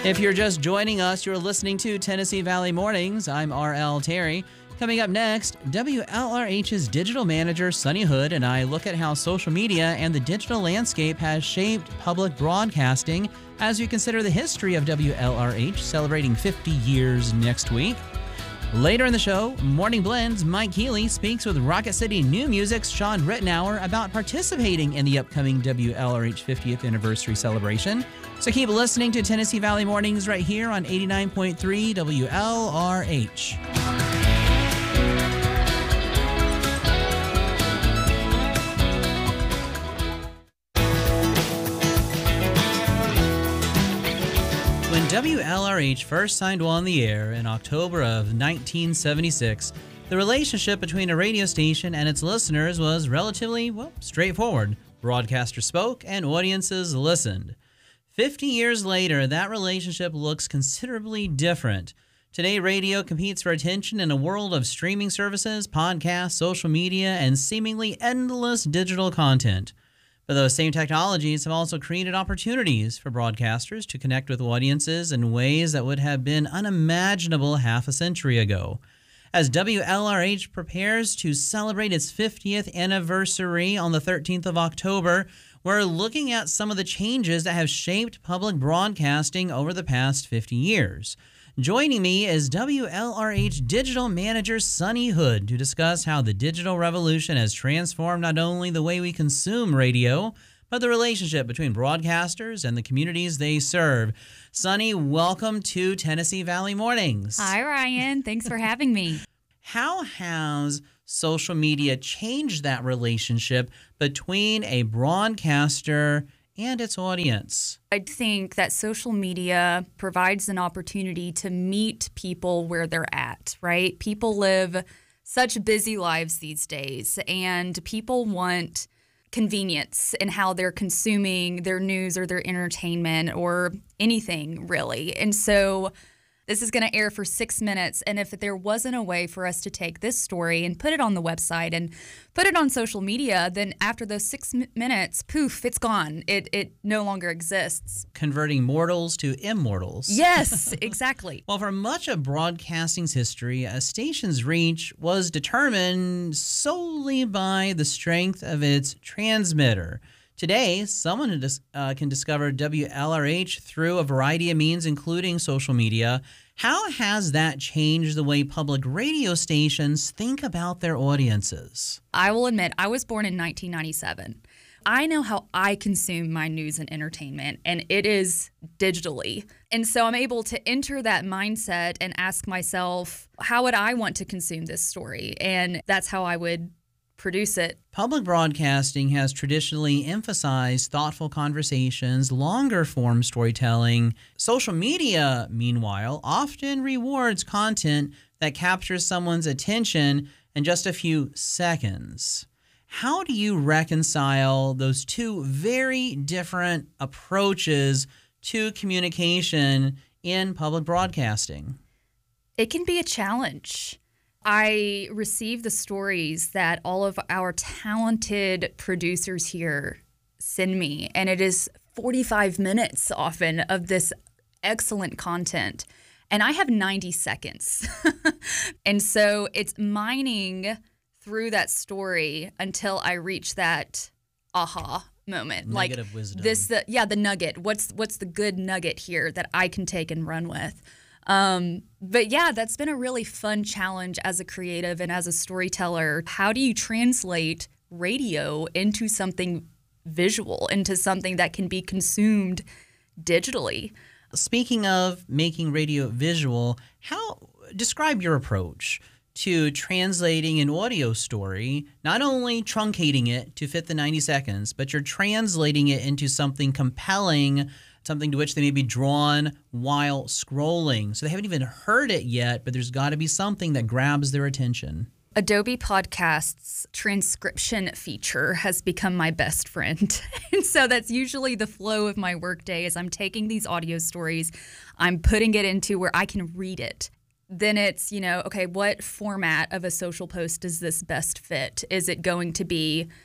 If you're just joining us, you're listening to Tennessee Valley Mornings. I'm R.L. Terry. Coming up next, WLRH's digital manager, Sunny Hood, and I look at how social media and the digital landscape has shaped public broadcasting as we consider the history of WLRH, celebrating 50 years next week. Later in the show, Morning Blends, Mike Healy speaks with Rocket City New Music's Sean Rittenauer about participating in the upcoming WLRH 50th anniversary celebration. So keep listening to Tennessee Valley Mornings right here on 89.3 WLRH. When WLRH first signed on the air in October of 1976, the relationship between a radio station and its listeners was relatively, straightforward. Broadcasters spoke and audiences listened. 50 years later, that relationship looks considerably different. Today, radio competes for attention in a world of streaming services, podcasts, social media, and seemingly endless digital content. But those same technologies have also created opportunities for broadcasters to connect with audiences in ways that would have been unimaginable half a century ago. As WLRH prepares to celebrate its 50th anniversary on the 13th of October, we're looking at some of the changes that have shaped public broadcasting over the past 50 years. Joining me is WLRH Digital Manager Sunny Hood to discuss how the digital revolution has transformed not only the way we consume radio, but the relationship between broadcasters and the communities they serve. Sunny, welcome to Tennessee Valley Mornings. Hi, Ryan. Thanks for having me. How has social media changed that relationship between a broadcaster and its audience? I think that social media provides an opportunity to meet people where they're at, right? People live such busy lives these days, and people want convenience in how they're consuming their news or their entertainment or anything, really. And so this is going to air for 6 minutes, and if there wasn't a way for us to take this story and put it on the website and put it on social media, then after those 6 minutes, poof, it's gone. It no longer exists. Converting mortals to immortals. Yes, exactly. Well, for much of broadcasting's history, a station's reach was determined solely by the strength of its transmitter. Today, someone can discover WLRH through a variety of means, including social media. How has that changed the way public radio stations think about their audiences? I will admit, I was born in 1997. I know how I consume my news and entertainment, and it is digitally. And so I'm able to enter that mindset and ask myself, how would I want to consume this story? And that's how I would produce it. Public broadcasting has traditionally emphasized thoughtful conversations, longer form storytelling. Social media, meanwhile, often rewards content that captures someone's attention in just a few seconds. How do you reconcile those two very different approaches to communication in public broadcasting? It can be a challenge. I receive the stories that all of our talented producers here send me, and it is 45 minutes often of this excellent content, and I have 90 seconds. And so it's mining through that story until I reach that aha moment. Nugget of wisdom. The nugget. What's the good nugget here that I can take and run with? But yeah, that's been a really fun challenge as a creative and as a storyteller. How do you translate radio into something visual, into something that can be consumed digitally? Speaking of making radio visual, describe your approach to translating an audio story, not only truncating it to fit the 90 seconds, but you're translating it into something compelling, something to which they may be drawn while scrolling. So they haven't even heard it yet, but there's got to be something that grabs their attention. Adobe Podcast's transcription feature has become my best friend. And so that's usually the flow of my workday is I'm taking these audio stories, I'm putting it into where I can read it. Then it's, okay, what format of a social post does this best fit? Is it going to be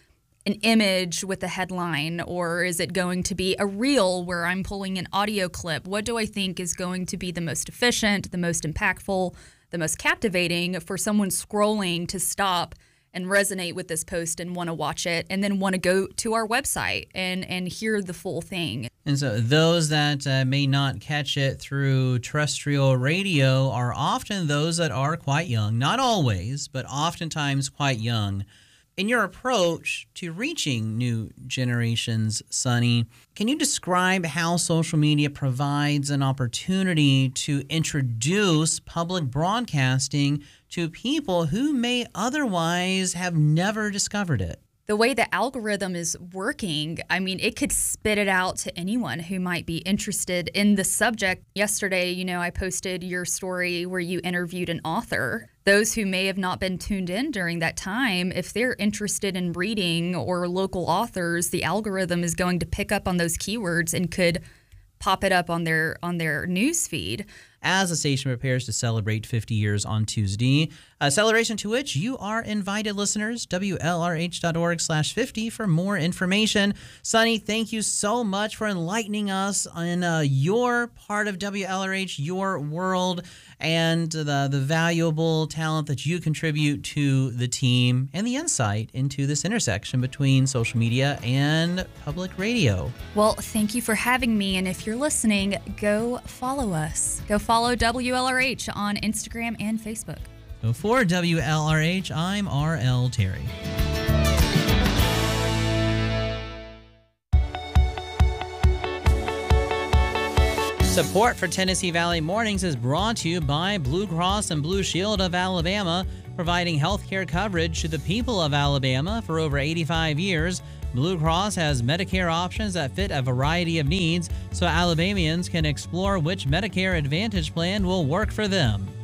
an image with a headline, or is it going to be a reel where I'm pulling an audio clip? What do I think is going to be the most efficient, the most impactful, the most captivating for someone scrolling to stop and resonate with this post and want to watch it and then want to go to our website and hear the full thing? And so those that may not catch it through terrestrial radio are often those that are quite young. Not always, but oftentimes quite young. In your approach to reaching new generations, Sonny, can you describe how social media provides an opportunity to introduce public broadcasting to people who may otherwise have never discovered it? The way the algorithm is working, I mean, it could spit it out to anyone who might be interested in the subject. Yesterday, I posted your story where you interviewed an author. Those who may have not been tuned in during that time, if they're interested in reading or local authors, the algorithm is going to pick up on those keywords and could pop it up on their news feed. As the station prepares to celebrate 50 years on Tuesday, a celebration to which you are invited, listeners. WLRH.org/50 for more information. Sonny, thank you so much for enlightening us on your part of WLRH, your world, and the valuable talent that you contribute to the team and the insight into this intersection between social media and public radio. Well, thank you for having me. And if you're listening, go follow us. Go follow WLRH on Instagram and Facebook. So for WLRH, I'm R.L. Terry. Support for Tennessee Valley Mornings is brought to you by Blue Cross and Blue Shield of Alabama, providing health care coverage to the people of Alabama for over 85 years. Blue Cross has Medicare options that fit a variety of needs, so Alabamians can explore which Medicare Advantage plan will work for them.